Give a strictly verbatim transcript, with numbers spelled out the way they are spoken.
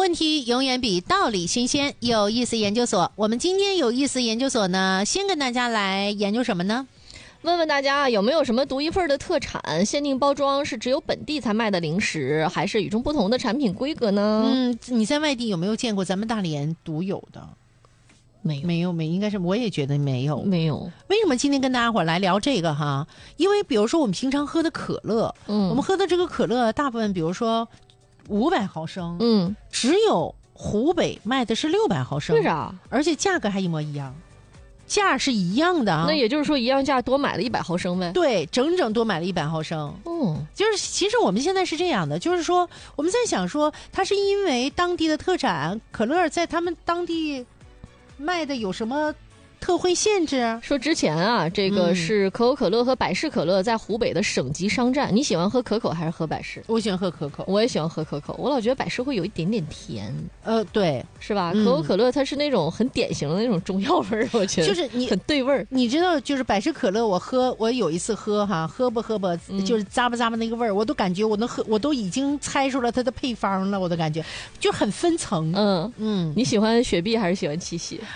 问题永远比道理新鲜。有意思研究所，我们今天有意思研究所呢，先跟大家来研究什么呢？ 问问大家有没有什么独一份的特产，限定包装，是只有本地才卖的零食，还是与众不同的产品规格呢？ 嗯，你在外地有没有见过咱们大连独有的？ 没有， 没有，没，应该是我也觉得没有， 没有。 为什么今天跟大家伙来聊这个哈？因为比如说我们平常喝的可乐，嗯，我们喝的这个可乐大部分，比如说五百毫升，嗯，只有湖北卖的是六百毫升， 为啥？ 而且价格还一模一样。价是一样的啊， 那也就是说一样价多买了一百毫升呗？ 对，整整多买了一百毫升。哦，就是其实我们现在是这样的，就是说我们在想说，它是因为当地的特产可乐在他们当地卖的有什么特惠限制？ 说之前啊，这个是可口可乐和百事可乐在湖北的省级商战。嗯、你喜欢喝可口还是喝百事？ 我喜欢喝可口， 我也喜欢喝可口。我老觉得百事会有一点点甜， 呃，对， 是吧？嗯、可口可乐它是那种很典型的那种中药味儿，我觉得就是你很对味儿。 你知道，就是百事可乐，我喝，我有一次喝哈，喝吧喝吧，嗯、就是咂吧咂吧那个味儿，我都感觉我能喝，我都已经猜出了它的配方了，我都感觉就很分层。 嗯嗯，你喜欢雪碧还是喜欢七喜？